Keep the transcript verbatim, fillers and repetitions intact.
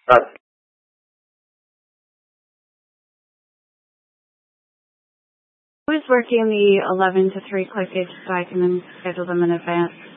That's Who's working the eleven to three clickage so I can then schedule them in advance?